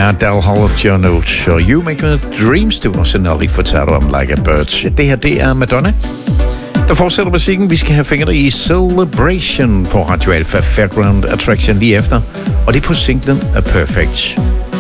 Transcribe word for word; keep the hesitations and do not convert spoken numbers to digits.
er Daryl Hall og John Oates, og You Make Me Dreams, det var også Nelly fortalte om Like a Bird. Det her, det er Madonna. Der fortsætter musikken. Vi skal have fingre i Celebration på Radio Alpha Fairground Attraction lige efter, og det er på singlen A Perfect.